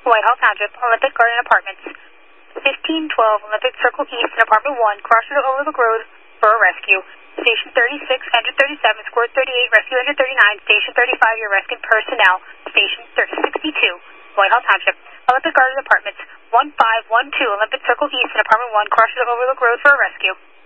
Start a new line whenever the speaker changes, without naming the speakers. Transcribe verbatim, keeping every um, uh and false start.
Whitehall Township, Olympic Garden Apartments. fifteen twelve Olympic Circle East in Apartment one, crossing over the road for a rescue. Station thirty-six, engine thirty-seven, score thirty-eight, rescue engine thirty-nine, station thirty-five, your rescued personnel. Station sixty-two, Whitehall Township, Olympic Garden Apartments. one five one two Olympic Circle East in Apartment one, crossing over the road for a rescue.